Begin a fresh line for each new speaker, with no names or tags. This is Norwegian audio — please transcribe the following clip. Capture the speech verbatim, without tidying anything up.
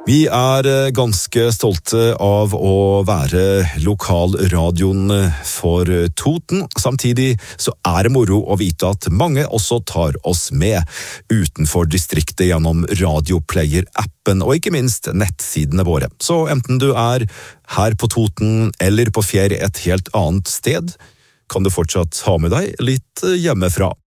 Vi er ganske stolte av å være lokalradioen for Toten. Samtidig så er det moro å vite at mange også tar oss med utenfor distriktet gjennom Radioplayer-appen og ikke minst nettsidene våre. Så enten du er her på Toten eller på ferie et helt annet sted, kan du fortsatt ha med deg litt hjemmefra.